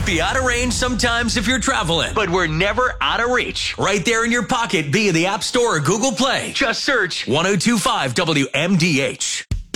might be out of range sometimes if you're traveling, but we're never out of reach. Right there in your pocket via the App Store or Google Play. Just search 102.5 WMDH.